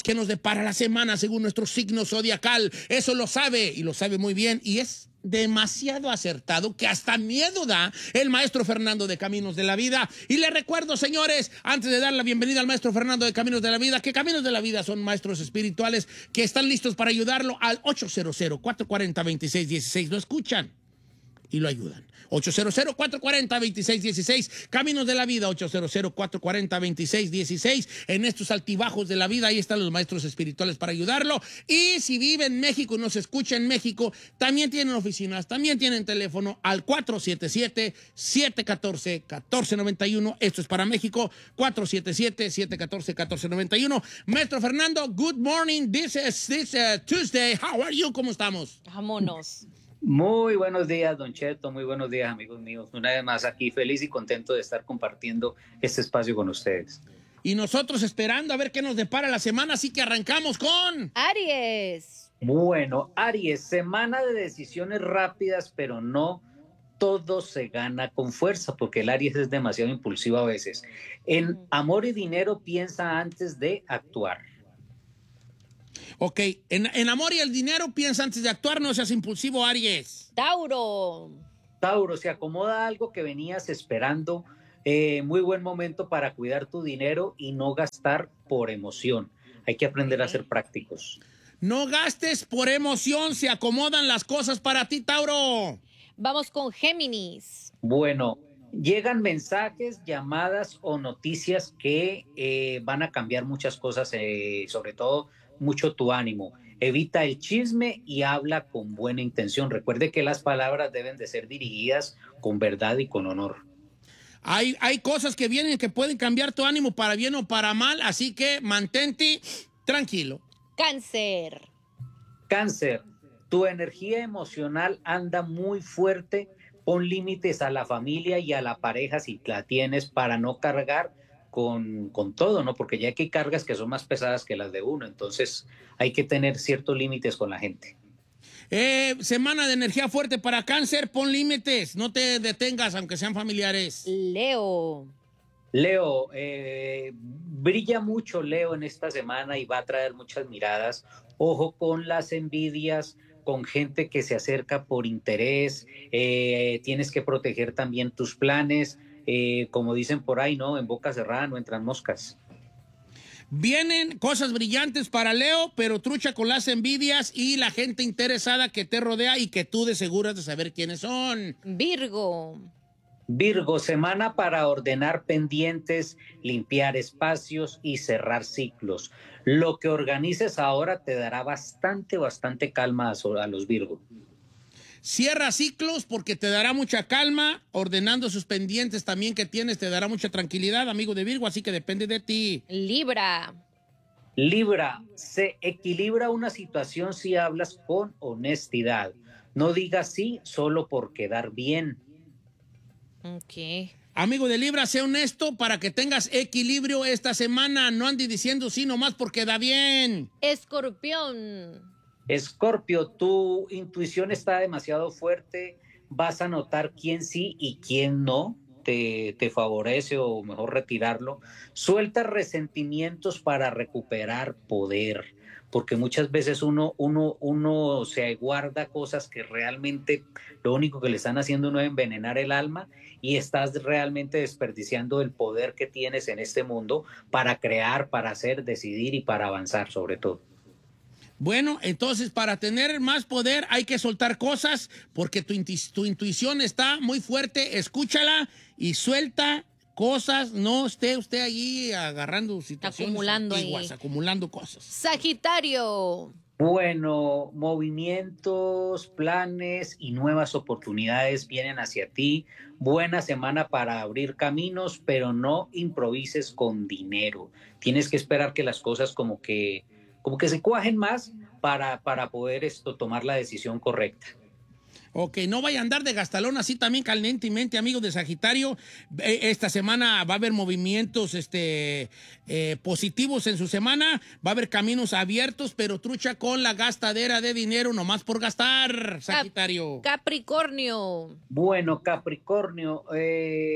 qué nos depara la semana según nuestro signo zodiacal. Eso lo sabe y lo sabe muy bien y es demasiado acertado que hasta miedo da el maestro Fernando de Caminos de la Vida. Y le recuerdo, señores, antes de dar la bienvenida al maestro Fernando de Caminos de la Vida, que Caminos de la Vida son maestros espirituales que están listos para ayudarlo al 800-440-2616. ¿Lo escuchan? Y lo ayudan. 800-440-2616. Caminos de la Vida, 800-440-2616. En estos altibajos de la vida, ahí están los maestros espirituales para ayudarlo. Y si vive en México y nos escucha en México, también tienen oficinas, también tienen teléfono al 477-714-1491. Esto es para México, 477-714-1491. Maestro Fernando, good morning. This is Tuesday. How are you? ¿Cómo estamos? Vámonos. Muy buenos días, Don Cheto, muy buenos días, amigos míos. Una vez más aquí, feliz y contento de estar compartiendo este espacio con ustedes. Y nosotros esperando a ver qué nos depara la semana, así que arrancamos con... Aries. Bueno, Aries, semana de decisiones rápidas, pero no todo se gana con fuerza, porque el Aries es demasiado impulsivo a veces. En amor y dinero piensa antes de actuar. Ok, en amor y el dinero piensa antes de actuar, no seas impulsivo, Aries. Tauro. Tauro, se acomoda algo que venías esperando, muy buen momento para cuidar tu dinero y no gastar por emoción. Hay que aprender a ser prácticos. No gastes por emoción, se acomodan las cosas para ti, Tauro. Vamos con Géminis. Bueno, llegan mensajes, llamadas o noticias que van a cambiar muchas cosas, sobre todo mucho tu ánimo. Evita el chisme y habla con buena intención. Recuerde que las palabras deben de ser dirigidas con verdad y con honor. Hay cosas que vienen que pueden cambiar tu ánimo para bien o para mal, así que mantente tranquilo. Cáncer. Cáncer, tu energía emocional anda muy fuerte. Pon límites a la familia y a la pareja si la tienes para no cargar con todo, ¿no? Porque ya que hay cargas que son más pesadas que las de uno, entonces hay que tener ciertos límites con la gente. Semana de energía fuerte para Cáncer, pon límites, no te detengas aunque sean familiares. Leo. Leo, brilla mucho Leo en esta semana y va a traer muchas miradas. Ojo con las envidias, con gente que se acerca por interés. Tienes que proteger también tus planes. Como dicen por ahí, ¿no? En boca cerrada no entran moscas. Vienen cosas brillantes para Leo, pero trucha con las envidias y la gente interesada que te rodea y que tú de seguro has de saber quiénes son. Virgo. Virgo, semana para ordenar pendientes, limpiar espacios y cerrar ciclos. Lo que organices ahora te dará bastante calma a los Virgo. Cierra ciclos porque te dará mucha calma, ordenando sus pendientes también que tienes, te dará mucha tranquilidad, amigo de Virgo, así que depende de ti. Libra. Libra, se equilibra una situación si hablas con honestidad. No digas sí solo por quedar bien. Ok. Amigo de Libra, sé honesto para que tengas equilibrio esta semana. No andes diciendo sí nomás porque da bien. Escorpión. Escorpio, tu intuición está demasiado fuerte. Vas a notar quién sí y quién no te favorece o mejor retirarlo. Suelta resentimientos para recuperar poder, porque muchas veces uno se guarda cosas que realmente lo único que le están haciendo uno es envenenar el alma y estás realmente desperdiciando el poder que tienes en este mundo para crear, para hacer, decidir y para avanzar sobre todo. Bueno, entonces para tener más poder hay que soltar cosas porque tu intuición está muy fuerte. Escúchala y suelta cosas. No esté usted allí agarrando situaciones Acumulando antiguas, acumulando cosas. Sagitario. Bueno, movimientos, planes y nuevas oportunidades vienen hacia ti. Buena semana para abrir caminos, pero no improvises con dinero. Tienes que esperar que las cosas como que se cuajen más para poder tomar la decisión correcta. Ok, no vaya a andar de gastalón así también calientemente, amigos de Sagitario. Esta semana va a haber movimientos positivos en su semana. Va a haber caminos abiertos, pero trucha con la gastadera de dinero nomás por gastar, Sagitario. Capricornio. Bueno, Capricornio,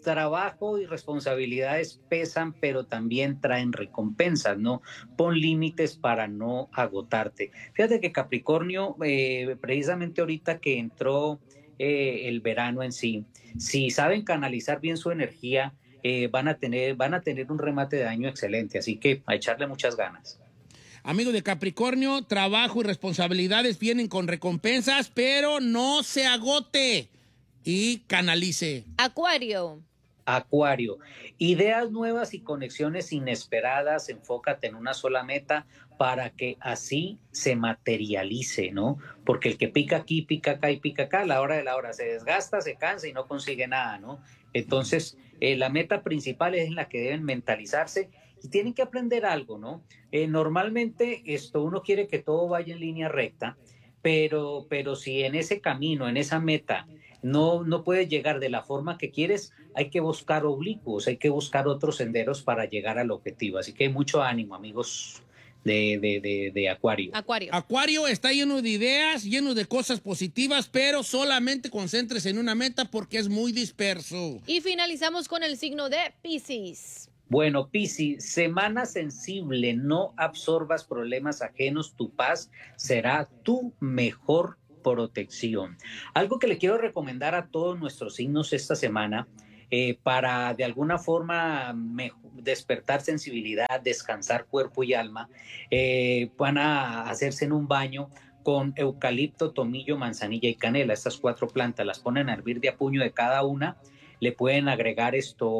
trabajo y responsabilidades pesan, pero también traen recompensas, ¿no? Pon límites para no agotarte. Fíjate que Capricornio, precisamente ahorita que entró el verano en sí, si saben canalizar bien su energía, van a tener un remate de año excelente, así que a echarle muchas ganas. Amigo de Capricornio, trabajo y responsabilidades vienen con recompensas, pero no se agote y canalice. Acuario. Acuario, ideas nuevas y conexiones inesperadas, enfócate en una sola meta para que así se materialice, ¿no? Porque el que pica aquí, pica acá y pica acá, a la hora de la hora se desgasta, se cansa y no consigue nada, ¿no? Entonces, la meta principal es en la que deben mentalizarse y tienen que aprender algo, ¿no? Normalmente uno quiere que todo vaya en línea recta, pero si en ese camino, en esa meta, no puedes llegar de la forma que quieres, hay que buscar oblicuos, hay que buscar otros senderos para llegar al objetivo. Así que mucho ánimo, amigos de Acuario. Acuario está lleno de ideas, lleno de cosas positivas, pero solamente concéntrese en una meta porque es muy disperso. Y finalizamos con el signo de Piscis. Bueno, Piscis, semana sensible, no absorbas problemas ajenos, tu paz será tu mejor protección. Algo que le quiero recomendar a todos nuestros signos esta semana, para de alguna forma despertar sensibilidad, descansar cuerpo y alma, van a hacerse en un baño con eucalipto, tomillo, manzanilla y canela. Estas 4 plantas las ponen a hervir de a puño de cada una. Le pueden agregar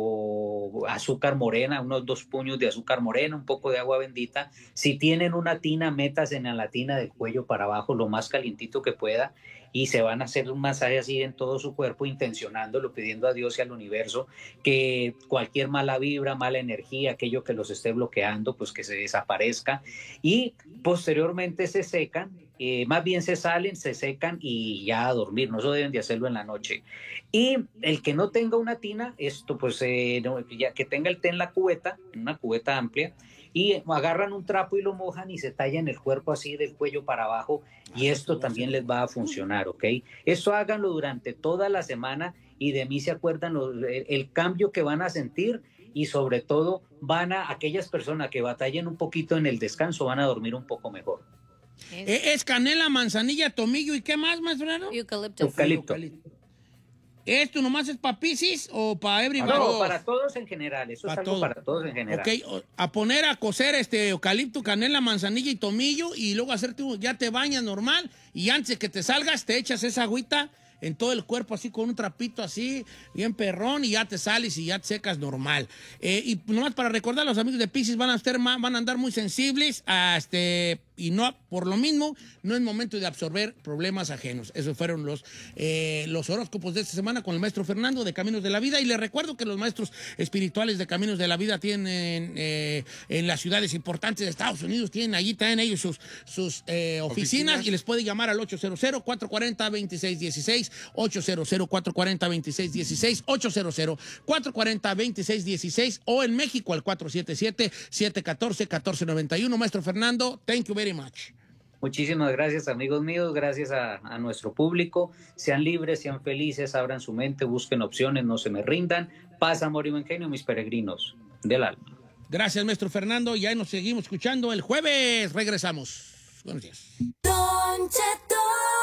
azúcar morena, unos 2 puños de azúcar morena, un poco de agua bendita. Si tienen una tina, métase en la tina del cuello para abajo, lo más calientito que pueda, y se van a hacer un masaje así en todo su cuerpo, intencionándolo, pidiendo a Dios y al universo que cualquier mala vibra, mala energía, aquello que los esté bloqueando, pues que se desaparezca. Y posteriormente se secan, más bien se salen, se secan y ya a dormir. No deben de hacerlo en la noche. Y el que no tenga una tina, ya que tenga el té en la cubeta, en una cubeta amplia, y agarran un trapo y lo mojan y se tallan el cuerpo así del cuello para abajo, y esto también les va a funcionar, ¿ok? Esto háganlo durante toda la semana y de mí se acuerdan el cambio que van a sentir, y sobre todo aquellas personas que batallen un poquito en el descanso van a dormir un poco mejor. Es canela, manzanilla, tomillo y ¿qué más, maestro? Eucalipto. ¿Esto nomás es para Piscis o para everybody? No, para todos en general. Eso es algo para todos en general. Ok, a poner a cocer eucalipto, canela, manzanilla y tomillo, y luego ya te bañas normal, y antes de que te salgas te echas esa agüita en todo el cuerpo así con un trapito así, bien perrón, y ya te sales y ya te secas normal. Y nomás para recordar, los amigos de Piscis van a andar muy sensibles y no, por lo mismo, no es momento de absorber problemas ajenos. Esos fueron los horóscopos de esta semana con el maestro Fernando de Caminos de la Vida. Y les recuerdo que los maestros espirituales de Caminos de la Vida tienen en las ciudades importantes de Estados Unidos, tienen allí también ellos sus oficinas, y les puede llamar al 800-440-2616, 800-440-2616, 800-440-2616, o en México al 477-714-1491. Maestro Fernando, thank you very much. Muchísimas gracias, amigos míos, gracias a nuestro público. Sean libres, sean felices, abran su mente, busquen opciones, no se me rindan. Paz, amor y buen genio, mis peregrinos del alma. Gracias, maestro Fernando. Ya nos seguimos escuchando el jueves. Regresamos. Buenos días. Don Cheto.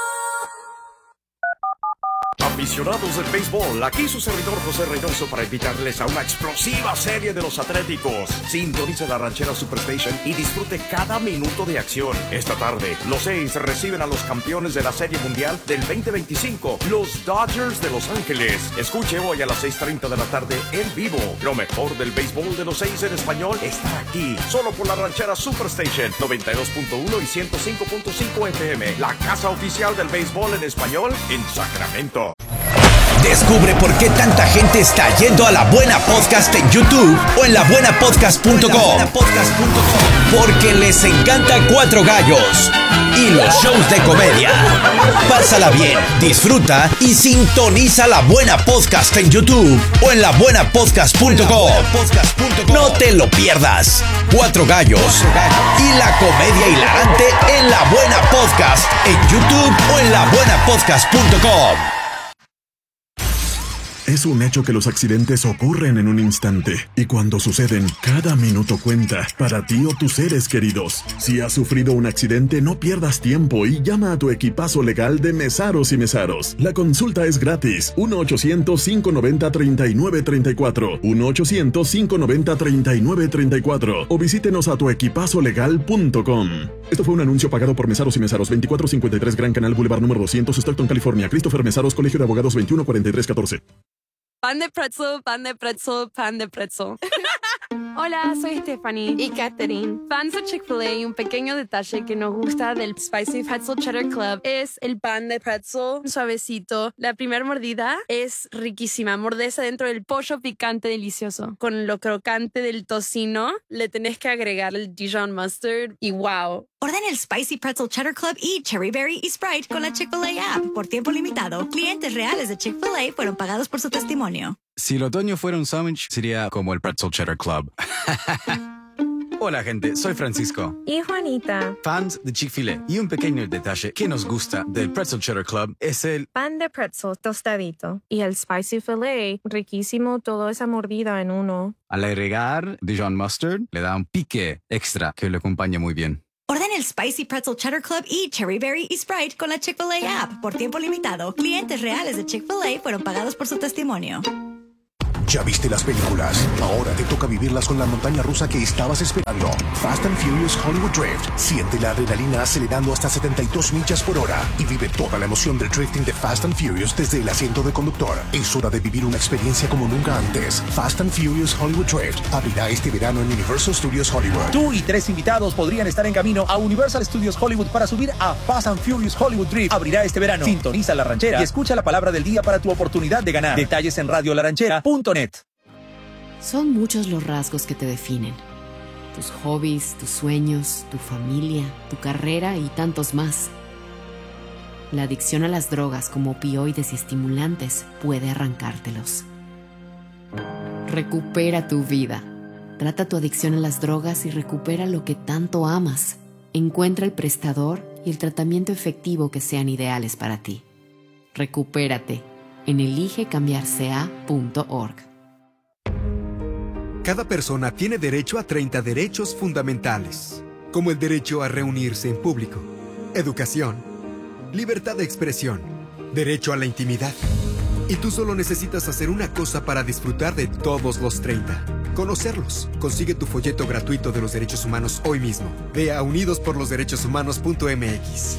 Aficionados del béisbol, aquí su servidor José Reynoso para invitarles a una explosiva serie de los Atléticos. Sintonice la Ranchera Superstation y disfrute cada minuto de acción. Esta tarde, los A's reciben a los campeones de la Serie Mundial del 2025, los Dodgers de Los Ángeles. Escuche hoy a las 6:30 de la tarde en vivo. Lo mejor del béisbol de los A's en español está aquí, solo por la Ranchera Superstation 92.1 y 105.5 FM, la casa oficial del béisbol en español en Sacramento. Descubre por qué tanta gente está yendo a La Buena Podcast en YouTube o en labuenapodcast.com. Porque les encanta Cuatro Gallos y los shows de comedia. Pásala bien, disfruta y sintoniza La Buena Podcast en YouTube o en labuenapodcast.com. No te lo pierdas. Cuatro Gallos y la comedia hilarante en La Buena Podcast en YouTube o en labuenapodcast.com. Es un hecho que los accidentes ocurren en un instante y cuando suceden, cada minuto cuenta para ti o tus seres queridos. Si has sufrido un accidente, no pierdas tiempo y llama a tu equipazo legal de Mesaros y Mesaros. La consulta es gratis. 1-800-590-3934. 1-800-590-3934. O visítenos a tuequipazolegal.com. Esto fue un anuncio pagado por Mesaros y Mesaros. 2453 Gran Canal Boulevard número 200, Stockton, California. Christopher Mesaros, Colegio de Abogados 214314. Pan de pretzel, pan de pretzel, pan de pretzel. Hola, soy Stephanie y Katherine. Fans de Chick-fil-A, y un pequeño detalle que nos gusta del Spicy Pretzel Cheddar Club es el pan de pretzel suavecito. La primera mordida es riquísima. Mordes adentro del pollo picante delicioso. Con lo crocante del tocino, le tenés que agregar el Dijon mustard y wow. Orden el Spicy Pretzel Cheddar Club y Cherry Berry y Sprite con la Chick-fil-A app. Por tiempo limitado, clientes reales de Chick-fil-A fueron pagados por su testimonio. Si el otoño fuera un sándwich, sería como el Pretzel Cheddar Club. Hola, gente. Soy Francisco. Y Juanita. Fans de Chick-fil-A. Y un pequeño detalle que nos gusta del Pretzel Cheddar Club es el pan de pretzel tostadito. Y el Spicy Filet, riquísimo, toda esa mordida en uno. Al agregar Dijon mustard, le da un pique extra que le acompaña muy bien. Orden el Spicy Pretzel Cheddar Club y Cherry Berry y Sprite con la Chick-fil-A app. Por tiempo limitado, clientes reales de Chick-fil-A fueron pagados por su testimonio. ¿Ya viste las películas? Ahora te toca vivirlas con la montaña rusa que estabas esperando. Fast and Furious Hollywood Drift. Siente la adrenalina acelerando hasta 72 millas por hora y vive toda la emoción del drifting de Fast and Furious desde el asiento de conductor. Es hora de vivir una experiencia como nunca antes. Fast and Furious Hollywood Drift abrirá este verano en Universal Studios Hollywood. Tú y 3 invitados podrían estar en camino a Universal Studios Hollywood para subir a Fast and Furious Hollywood Drift. Abrirá este verano. Sintoniza La Ranchera y escucha la palabra del día para tu oportunidad de ganar. Detalles en radiolaranchera.net. Son muchos los rasgos que te definen. Tus hobbies, tus sueños, tu familia, tu carrera y tantos más. La adicción a las drogas como opioides y estimulantes puede arrancártelos. Recupera tu vida. Trata tu adicción a las drogas y recupera lo que tanto amas. Encuentra el prestador y el tratamiento efectivo que sean ideales para ti. Recupérate en eligecambiarca.org. Cada persona tiene derecho a 30 derechos fundamentales, como el derecho a reunirse en público, educación, libertad de expresión, derecho a la intimidad. Y tú solo necesitas hacer una cosa para disfrutar de todos los 30. Conocerlos. Consigue tu folleto gratuito de los derechos humanos hoy mismo. Ve a unidosporlosderechoshumanos.mx.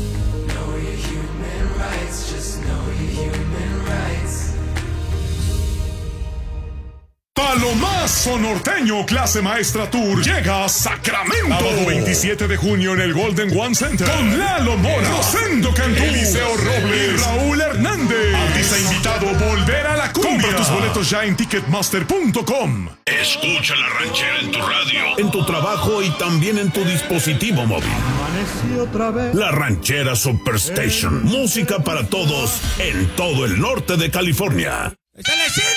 Palomazo Norteño Clase Maestra Tour llega a Sacramento. Sábado 27 de junio en el Golden One Center. Con Lalo Mora, Rosendo Cantú, Eliseo Robles y Raúl Hernández. Artista invitado Volver a la Cumbia. Compra tus boletos ya en Ticketmaster.com. Escucha La Ranchera en tu radio, en tu trabajo y también en tu dispositivo móvil. Otra vez. La Ranchera Superstation. Música para todos en todo el norte de California. ¡Échale, sí!